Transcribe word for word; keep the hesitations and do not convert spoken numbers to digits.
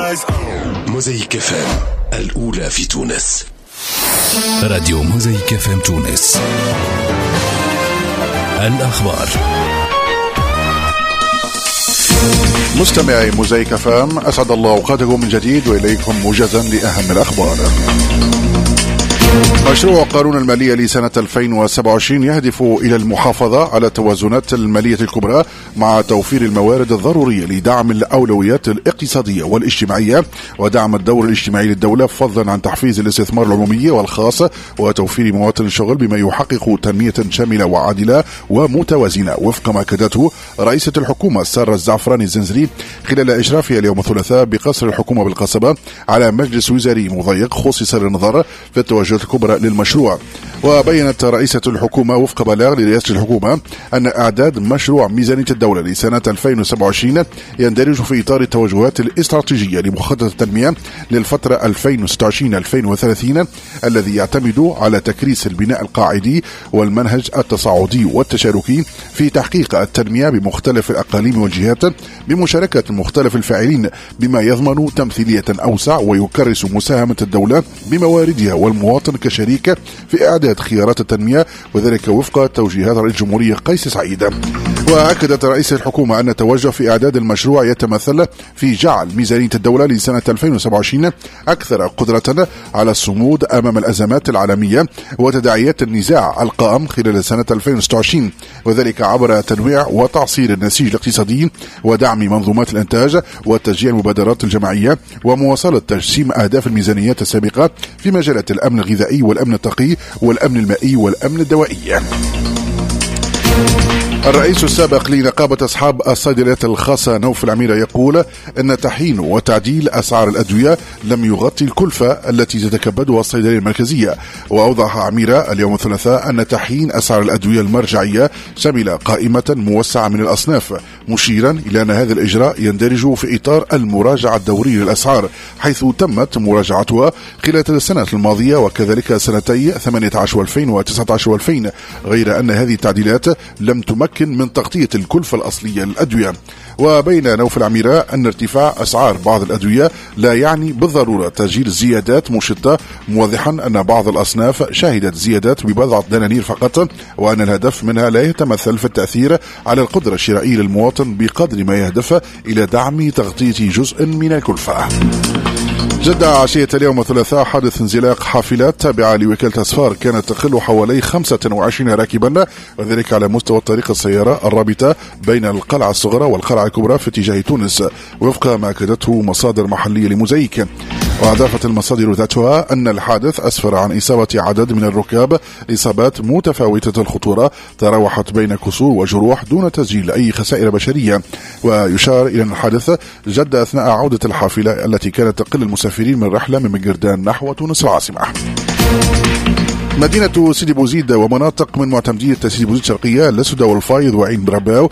موزايك اف ام الأولى في تونس. راديو موزايك اف ام تونس. الأخبار. مستمعي موزايك اف ام، أسعد الله أوقاتكم من جديد وإليكم موجزا لأهم الأخبار. مشروع قانون المالية لسنة ألفين وسبعة وعشرين يهدف إلى المحافظة على التوازنات المالية الكبرى مع توفير الموارد الضرورية لدعم الأولويات الاقتصادية والاجتماعية ودعم الدور الاجتماعي للدولة، فضلا عن تحفيز الاستثمار العمومي والخاص وتوفير مواطن الشغل بما يحقق تنمية شاملة وعادلة ومتوازنة، وفق ما أكدته رئيسة الحكومة سارة الزعفراني الزنزري خلال إشرافها اليوم الثلاثاء بقصر الحكومة بالقصبة على مجلس وزاري مضيق خصص للنظر في التوجهات الكبرى للمشروع. وبينت رئيسة الحكومة وفق بلاغ لرئاسة الحكومة أن إعداد مشروع ميزانية الدولة لسنة ألفين وسبعة وعشرين يندرج في إطار التوجهات الاستراتيجية لمخطط التنمية للفترة ألفين وستة وعشرين ألفين وثلاثين الذي يعتمد على تكريس البناء القاعدي والمنهج التصاعدي والتشاركي في تحقيق التنمية بمختلف الأقاليم والجهات بمشاركة مختلف الفاعلين، بما يضمن تمثيلية أوسع ويكرس مساهمة الدولة بمواردها والمواطن كشريك في إعداد خيارات التنمية، وذلك وفق توجيهات رئيس الجمهورية قيس سعيد. وأكدت رئيس الحكومة أن التوجه في إعداد المشروع يتمثل في جعل ميزانية الدولة لسنة ألفين وسبعة وعشرين أكثر قدرة على الصمود أمام الأزمات العالمية وتداعيات النزاع القائم خلال سنة ألفين وستة وعشرين، وذلك عبر تنويع وتعصير النسيج الاقتصادي ودعم منظومات الإنتاج وتشجيع المبادرات الجماعية ومواصلة تجسيم أهداف الميزانيات السابقة في مجالات الأمن الغذائي والأمن التقي والأمن المائي والأمن الدوائي. الرئيس السابق لنقابة أصحاب الصيدليات الخاصة نوف العميرة يقول أن تحيين وتعديل أسعار الأدوية لم يغطي الكلفة التي تتكبدها الصيدلية المركزية. وأوضح عميرة اليوم الثلاثاء أن تحيين أسعار الأدوية المرجعية شمل قائمة موسعة من الأصناف، مشيرا إلى أن هذا الإجراء يندرج في إطار المراجعة الدورية للأسعار، حيث تمت مراجعتها خلال السنة الماضية وكذلك سنتي ثمانية عشر وألفين وتسعة عشر وألفين، غير أن هذه التعديلات لم تمكن من تغطية الكلفة الأصلية للأدوية. وبين نوف العميرة أن ارتفاع أسعار بعض الأدوية لا يعني بالضرورة تسجيل زيادات مشتة، موضحا أن بعض الأصناف شهدت زيادات ببضعة دنانير فقط، وأن الهدف منها لا يتمثل في التأثير على القدرة الشرائية للمواطن بقدر ما يهدف إلى دعم تغطية جزء من الكلفة. جد عشية اليوم الثلاثاء حادث انزلاق حافلات تابعة لوكالة أسفار كانت تقل حوالي خمسة وعشرين راكبا، وذلك على مستوى طريق السيارة الرابطة بين القلعة الصغرى والقلعة الكبرى في اتجاه تونس، وفق ما أكدته مصادر محلية لموزايك. وأضافت المصادر ذاتها أن الحادث أسفر عن إصابة عدد من الركاب إصابات متفاوتة الخطورة تراوحت بين كسور وجروح دون تسجيل أي خسائر بشرية. ويشار إلى أن الحادث جد أثناء عودة الحافلة التي كانت تقل المسافرين من رحلة من مجردان نحو تونس العاصمة. مدينة سيدي بوزيد ومناطق من معتمدية سيدي بوزيد الشرقية لسدة والفايض وعين برباو